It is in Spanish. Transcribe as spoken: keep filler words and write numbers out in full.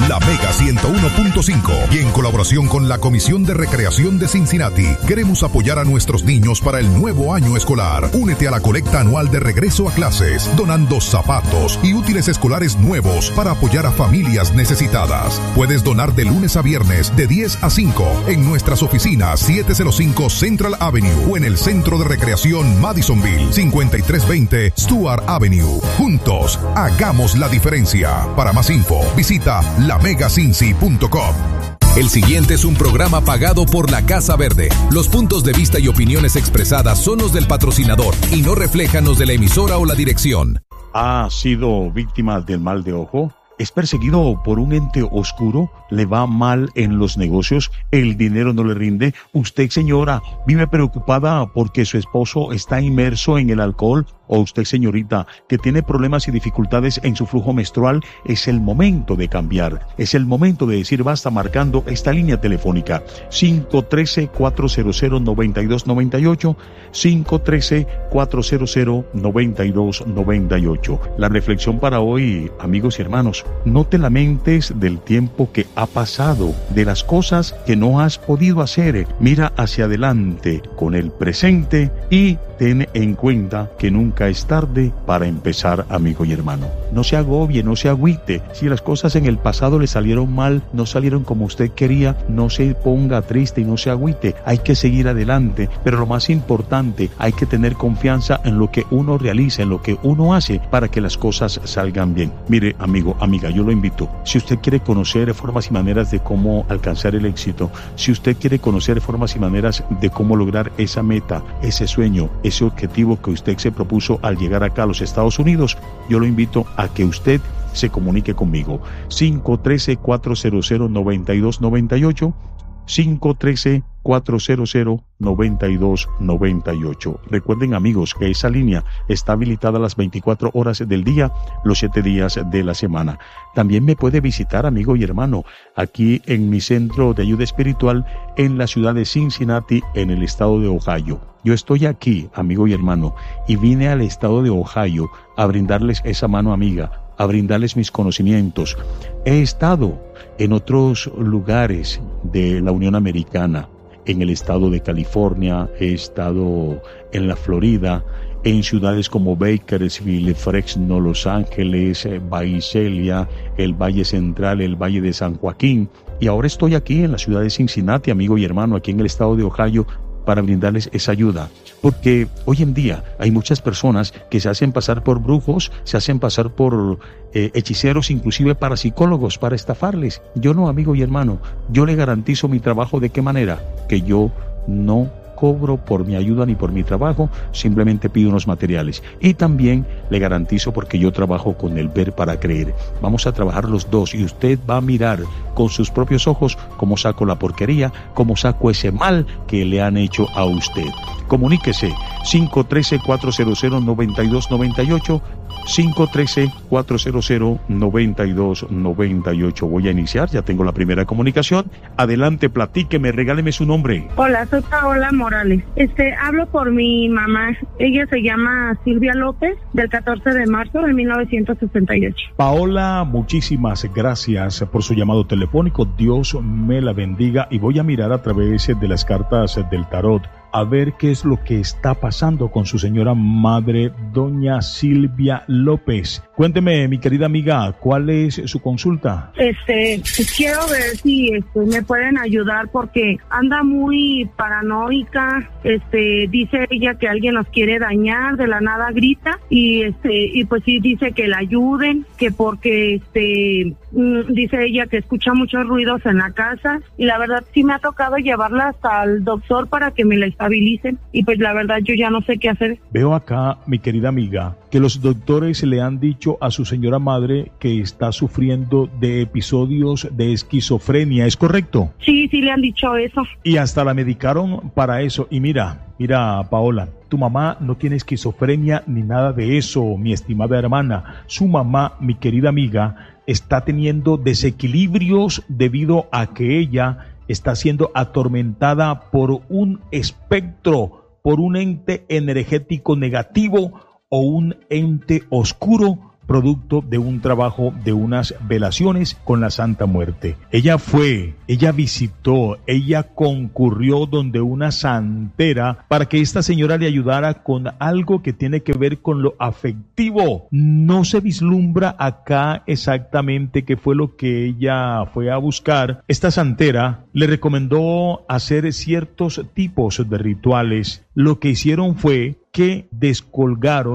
La Mega ciento uno punto cinco y en colaboración con la Comisión de Recreación de Cincinnati, queremos apoyar a nuestros niños para el nuevo año escolar. Únete a la colecta anual de regreso a clases, donando zapatos y útiles escolares nuevos para apoyar a familias necesitadas. Puedes donar de lunes a viernes de diez a cinco en nuestras oficinas setecientos cinco Central Avenue o en el Centro de Recreación Madisonville, cincuenta y tres veinte Stuart Avenue. Juntos, hagamos la diferencia. Para más info, visita la mega cincy punto com. El siguiente es un programa pagado por la Casa Verde. Los puntos de vista y opiniones expresadas son los del patrocinador y no reflejan los de la emisora o la dirección. ¿Ha sido víctima del mal de ojo? ¿Es perseguido por un ente oscuro? ¿Le va mal en los negocios? ¿El dinero no le rinde? ¿Usted, señora, vive preocupada porque su esposo está inmerso en el alcohol? ¿O usted, señorita, que tiene problemas y dificultades en su flujo menstrual? Es el momento de cambiar. Es el momento de decir basta marcando esta línea telefónica cinco uno tres, cuatro cero cero, nueve dos nueve ocho, cinco uno tres, cuatro cero cero, nueve dos nueve ocho. La reflexión para hoy, amigos y hermanos: no te lamentes del tiempo que ha pasado, de las cosas que no has podido hacer. Mira hacia adelante con el presente y ten en cuenta que nunca es tarde para empezar, amigo y hermano. No se agobie, no se agüite. Si las cosas en el pasado le salieron mal, no salieron como usted quería, no se ponga triste y no se agüite. Hay que seguir adelante, pero lo más importante, hay que tener confianza en lo que uno realiza, en lo que uno hace, para que las cosas salgan bien. Mire, amigo, amiga, yo lo invito. Si usted quiere conocer formas y maneras de cómo alcanzar el éxito, si usted quiere conocer formas y maneras de cómo lograr esa meta, ese sueño, ese objetivo que usted se propuso al llegar acá a los Estados Unidos, yo lo invito a que usted se comunique conmigo. cinco uno tres, cuatro cero cero, nueve dos nueve ocho, cinco uno tres, cuatro cero cero, nueve dos nueve ocho. Recuerden, amigos, que esa línea está habilitada las veinticuatro horas del día, los siete días de la semana. También me puede visitar, amigo y hermano, aquí en mi centro de ayuda espiritual en la ciudad de Cincinnati, en el estado de Ohio. Yo estoy aquí, amigo y hermano, y vine al estado de Ohio a brindarles esa mano amiga, a brindarles mis conocimientos. He estado en otros lugares de la Unión Americana, en el estado de California, he estado en la Florida, en ciudades como Bakersfield, Fresno, Los Ángeles, Visalia, el Valle Central, el Valle de San Joaquín, y ahora estoy aquí en la ciudad de Cincinnati, amigo y hermano, aquí en el estado de Ohio, para brindarles esa ayuda, porque hoy en día hay muchas personas que se hacen pasar por brujos, se hacen pasar por eh, hechiceros, inclusive para psicólogos, para estafarles. Yo no, amigo y hermano, yo le garantizo mi trabajo. ¿De qué manera? Que yo no cobro por mi ayuda ni por mi trabajo, simplemente pido unos materiales. Y también le garantizo, porque yo trabajo con el ver para creer. Vamos a trabajar los dos y usted va a mirar con sus propios ojos cómo saco la porquería, cómo saco ese mal que le han hecho a usted. Comuníquese cinco uno tres, cuatro cero cero, nueve dos nueve ocho, cinco uno tres, cuatro cero cero, nueve dos nueve ocho. Voy a iniciar, ya tengo la primera comunicación. Adelante, platíqueme, regáleme su nombre. Hola, soy Paola Morales. Este, hablo por mi mamá. Ella se llama Silvia López, del catorce de marzo de mil novecientos sesenta y ocho. Paola, muchísimas gracias por su llamado telefónico. Dios me la bendiga, y voy a mirar a través de las cartas del tarot a ver qué es lo que está pasando con su señora madre, doña Silvia López. Cuénteme, mi querida amiga, ¿cuál es su consulta? Este, quiero ver si este, me pueden ayudar, porque anda muy paranoica. Este, dice ella que alguien nos quiere dañar, de la nada grita, y este, y pues sí dice que la ayuden, que porque este, dice ella que escucha muchos ruidos en la casa, y la verdad sí me ha tocado llevarla hasta el doctor para que me la estabilicen, y pues la verdad yo ya no sé qué hacer. Veo acá, mi querida amiga, que los doctores le han dicho a su señora madre que está sufriendo de episodios de esquizofrenia, ¿es correcto? Sí, sí le han dicho eso. Y hasta la medicaron para eso. Y mira, mira, Paola, tu mamá no tiene esquizofrenia ni nada de eso, mi estimada hermana. Su mamá, mi querida amiga, está teniendo desequilibrios debido a que ella está siendo atormentada por un espectro, por un ente energético negativo o un ente oscuro producto de un trabajo de unas velaciones con la Santa Muerte. Ella fue, ella visitó, ella concurrió donde una santera para que esta señora le ayudara con algo que tiene que ver con lo afectivo. No se vislumbra acá exactamente qué fue lo que ella fue a buscar. Esta santera le recomendó hacer ciertos tipos de rituales. Lo que hicieron fue que descolgaron